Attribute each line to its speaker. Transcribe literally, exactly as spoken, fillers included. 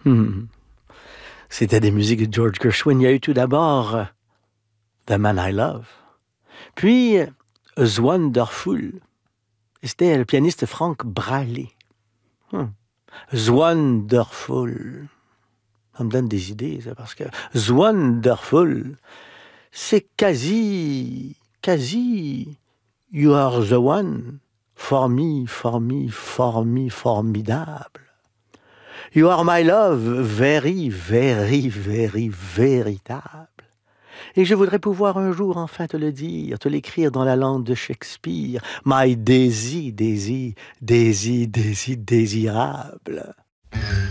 Speaker 1: Mmh. C'était des musiques de George Gershwin. Il y a eu tout d'abord euh, The Man I Love, puis euh, Zwanderful. Et c'était le pianiste Frank Braley. Hmm. Zwanderful. Ça me donne des idées, ça, parce que Zwanderful, c'est quasi, quasi You are the one. For me, for me, for me, formidable. You are my love, very, very, very, véritable. Et je voudrais pouvoir un jour enfin te le dire, te l'écrire dans la langue de Shakespeare. My Daisy, Daisy, Daisy, Daisy, désirable.